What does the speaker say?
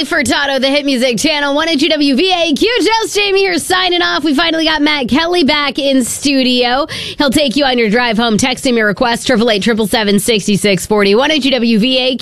Joey Furtado, the Hit Music Channel, 102 WVA. Joe's Jamie here signing off. We finally got Matt Kelly back in studio. He'll take you on your drive home. Text him your request, 888-777-6640, 102 WVA.